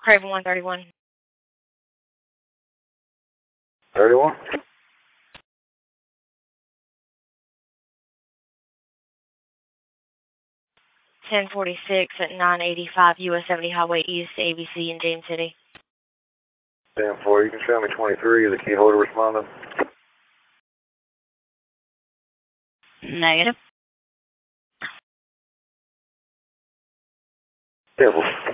Craven 131. 31? 1046 at 985 US 70 Highway East, ABC in James City. 10-4, you can show me 23, the key holder responding. Negative. Careful.